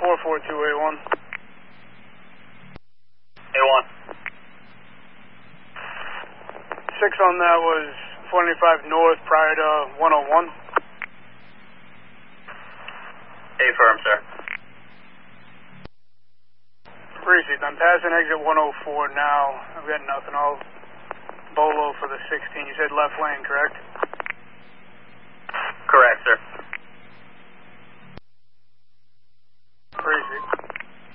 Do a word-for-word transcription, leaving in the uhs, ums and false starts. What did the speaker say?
four four two A one. A one. Six on that was four ninety-five north prior to one oh one. A firm, sir. Received. I'm passing exit one oh four now. I've got nothing. I'll bolo for the sixteen. You said left lane, correct?